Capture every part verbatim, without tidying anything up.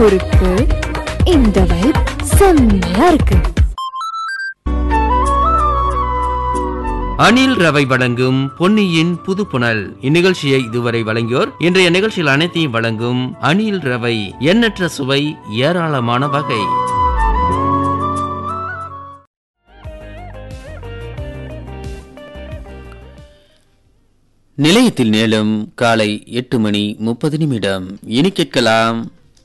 முறுக்கு. இந்த வைப் செம்மையா இருக்கு. அணில் ரவை வழங்கும் பொன்னியின் புது புனல் இந்நிகழ்ச்சியை இதுவரை வழங்கியோர். இன்றைய நிகழ்ச்சியில் அனைத்தையும் வழங்கும் அணில் ரவை. எண்ணற்ற சுவை, ஏராளமான வகை. நிலையத்தில் நேரம் காலை எட்டு மணி முப்பது நிமிடம். இனி கேட்கலாம்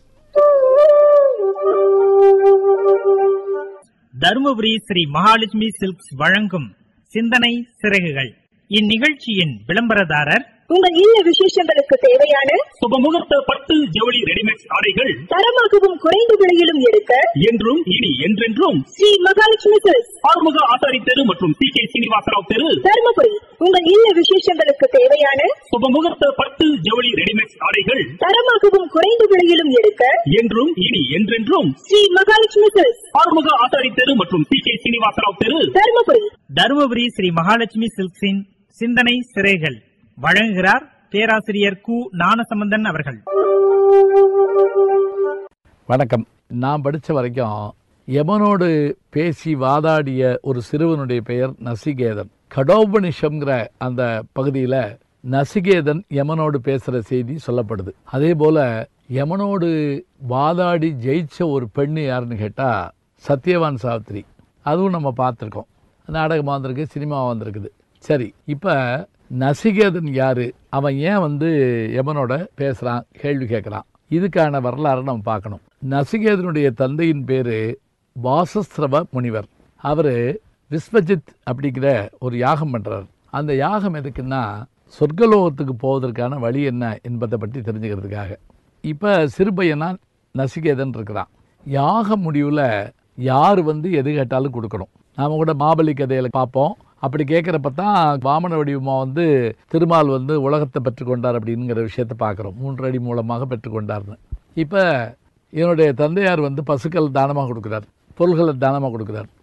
தருமபுரி ஸ்ரீ மகாலட்சுமி சில்க்ஸ் வழங்கும் சிந்தனை சிறகுகள். இந்நிகழ்ச்சியின் விளம்பரதாரர் உங்கள் இல்ல விசேஷங்களுக்கு தேவையான சுபமுகூர்த்த பட்டு ஜவுளி ரெடிமேட் ஆடைகள் தரமாகவும் குறைந்த விலையிலும் எடுக்க என்றும் இனி என்றென்றும் ஸ்ரீ மகாலட்சுமி சில்க்ஸ், ஆறுமுக ஆசாரி தெரு மற்றும் சி கே சீனிவாசராவ் தெரு, தருமபுரி. உங்கள் இல்ல விசேஷங்களுக்கு தேவையான சுபமுகூர்த்த பட்டு ஜவுளி ரெடிமேட் ஆடைகள் தரமாகவும் குறைந்த விலையிலும் எடுக்க என்றும் இனி என்றென்றும் ஸ்ரீ மகாலட்சுமி சில்க்ஸ், ஆறுமுக ஆசாரி தெரு மற்றும் சி கே சீனிவாசராவ் தெரு, தருமபுரி. தருமபுரி ஸ்ரீ மகாலட்சுமி சில்க்ஸின் சிந்தனை சிறைகள் வழங்குகிறார் பேராசிரியர் கு ஞானசம்பந்தன் அவர்கள். வணக்கம். நான் படித்த வரைக்கும் யமனோடு பேசி வாதாடிய ஒரு சிறுவனுடைய பெயர் நசிகேதன். கடோபனிஷம்ங்கிற அந்த பகுதியில் நசிகேதன் யமனோடு பேசுகிற செய்தி சொல்லப்படுது. அதே போல் யமனோடு வாதாடி ஜெயிச்ச ஒரு பெண்ணு யாருன்னு கேட்டால் சத்யவான் சாவித்திரி. அதுவும் நம்ம பார்த்துருக்கோம். நாடகமாக வந்திருக்கு, சினிமாவாக வந்திருக்குது. சரி, இப்போ நசிகேதன் யாரு, அவன் ஏன் வந்து யமனோட பேசுகிறான், கேள்வி கேட்குறான், இதுக்கான வரலாறு நம்ம பார்க்கணும். நசிகேதனுடைய தந்தையின் பேர் வாசஸ்ரவ முனிவர். அவர் விஸ்வஜித் அப்படிங்கிற ஒரு யாகம் பண்ணுறார். அந்த யாகம் எதுக்குன்னா சொர்க்கலோகத்துக்கு போவதற்கான வழி என்ன என்பதை பற்றி தெரிஞ்சுக்கிறதுக்காக. இப்போ சிறுபையனா நசிகேதன் இருக்கிறான். யாக முடிவில் யார் வந்து எது கேட்டாலும் கொடுக்கணும். நாம் கூட மாபலி கதையில் பார்ப்போம். அப்படி கேட்குறப்ப தான் வாமன வடிவமாக வந்து திருமால் வந்து உலகத்தை பெற்றுக்கொண்டார் அப்படிங்கிற விஷயத்தை பார்க்குறோம். மூன்று அடி மூலமாக பெற்றுக்கொண்டார்னு. இப்போ என்னுடைய தந்தையார் வந்து பசுக்கள் தானமாக கொடுக்குறார், பொருள்களை தானமாக கொடுக்குறார்.